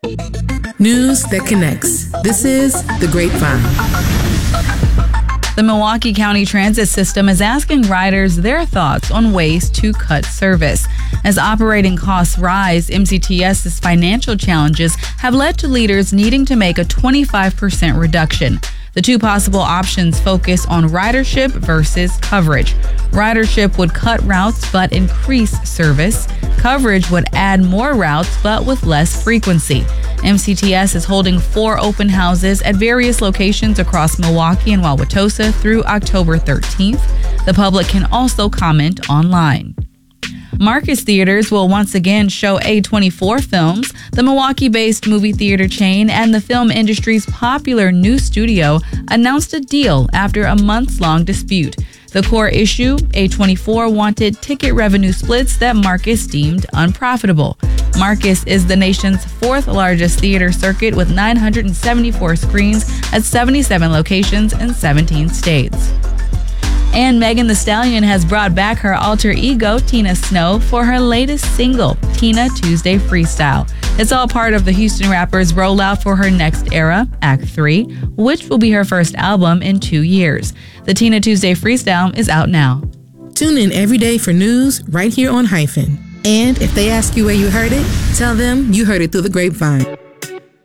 News that connects. This is The Grapevine. The Milwaukee County Transit System is asking riders their thoughts on ways to cut service. As operating costs rise, MCTS's financial challenges have led to leaders needing to make a 25% reduction. The two possible options focus on ridership versus coverage. Ridership would cut routes but increase service. Coverage would add more routes but with less frequency. MCTS is holding 4 open houses at various locations across Milwaukee and Wauwatosa through October 13th. The public can also comment online. Marcus Theaters will once again show A24 films. The Milwaukee-based movie theater chain and the film industry's popular new studio announced a deal after a months-long dispute. The core issue, A24 wanted ticket revenue splits that Marcus deemed unprofitable. Marcus is the nation's 4th largest theater circuit with 974 screens at 77 locations in 17 states. And Megan Thee Stallion has brought back her alter ego, Tina Snow, for her latest single, Tina Tuesday Freestyle. It's all part of the Houston rapper's rollout for her next era, Act 3, which will be her first album in 2 years. The Tina Tuesday Freestyle is out now. Tune in every day for news right here on Hyphen. And if they ask you where you heard it, tell them you heard it through the grapevine.